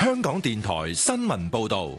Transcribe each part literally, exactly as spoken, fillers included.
香港電台新聞報道。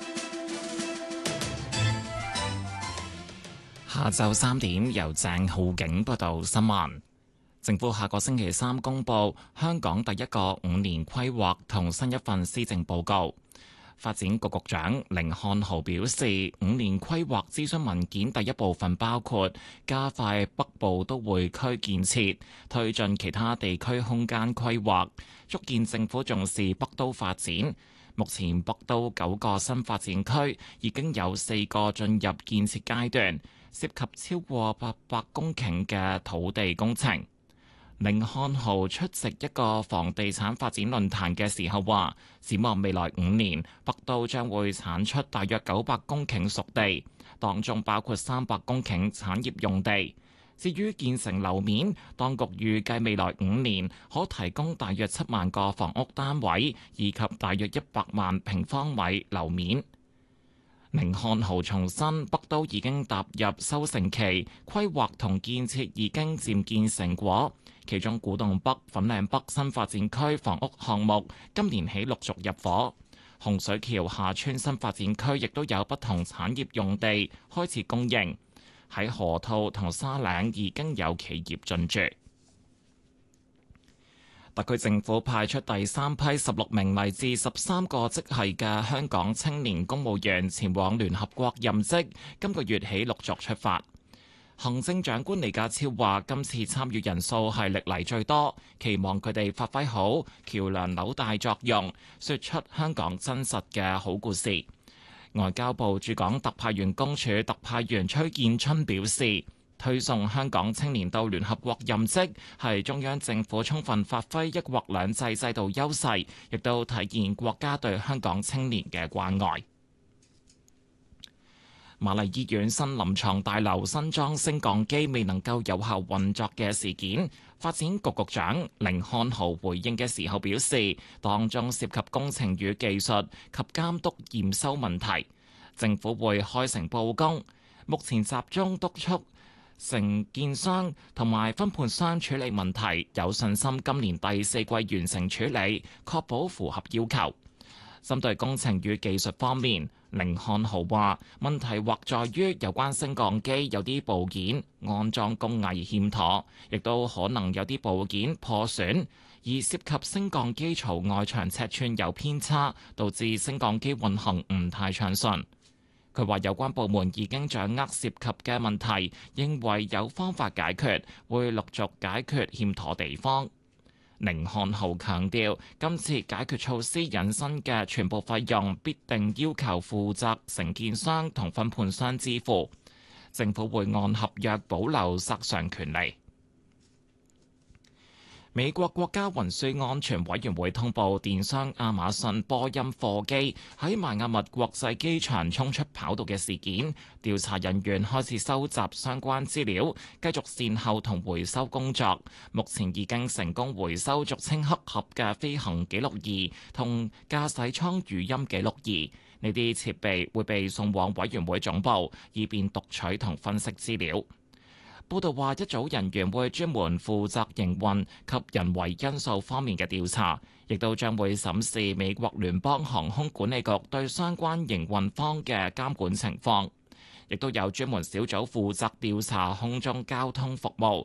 下晝三點，由鄭浩景報道新聞。政府下個星期三公布香港第一個五年規劃同新一份施政報告。發展局局長甯漢豪表示，五年規劃諮詢文件第一部分包括加快北部都會區建設，推進其他地區空間規劃，足見政府重視北都發展。目前北都九個新發展區已經有四個進入建設階段，涉及超過八百公頃嘅土地工程。甯漢豪出席一個房地產發展論壇嘅時候話，展望未來五年，北都將會產出大約九百公頃熟地，當中包括三百公頃產業用地。至於建成樓面，當局預計未來五年可提供大約七萬個房屋單位，以及大約一百萬平方米樓面。甯漢豪重申，北都已經踏入收成期，規劃同建設已經漸見成果。其中古洞北、粉嶺北新發展區房屋項目今年起陸續入伙，洪水橋廈村新發展區亦都有不同產業用地開始供應。喺河套同沙嶺已經有企業進駐。特區政府派出第三批十六名嚟自十三個職系嘅香港青年公務員前往聯合國任職，今個月起陸續出發。行政長官李家超話：今次參與人數係歷嚟最多，期望佢哋發揮好橋梁紐帶作用，説出香港真實嘅好故事。外交部駐港特派員公署特派員崔建春表示，推送香港青年到聯合國任職係中央政府充分發揮一國兩制制度優勢，亦都體現國家對香港青年嘅關愛。瑪麗醫院新臨床大樓新裝升降機未能夠有效運作嘅事件，發展局局長甯漢豪回應嘅時候表示，當中涉及工程與技術及監督驗收問題，政府會開誠佈公，目前集中督促承建商同埋分判商處理問題，有信心今年第四季完成處理，確保符合要求。針對工程與技術方面，甯漢豪話：問題或在於有關升降機有啲部件安裝工藝欠妥，亦都可能有啲部件破損，而涉及升降機槽外牆尺寸有偏差，導致升降機運行唔太暢順。佢話有關部門已經掌握涉及嘅問題，認為有方法解決，會陸續解決欠妥地方。甯漢豪強調，今次解決措施引申嘅全部費用必定要求負責承建商同分判商支付，政府會按合約保留索償權利。美國國家運輸安全委員會通報，電商亞馬遜波音貨機喺邁阿密國際機場衝出跑道嘅事件，調查人員開始收集相關資料，繼續善後同回收工作。目前已經成功回收俗稱黑盒嘅飛行記錄儀同駕駛艙語音記錄儀，呢啲設備會被送往委員會總部，以便讀取同分析資料。報道話，一組人員會專門負責營運及人為因素方面嘅調查，亦都將會審視美國聯邦航空管理局對相關營運方嘅監管情況。亦都有專門小組負責調查空中交通服務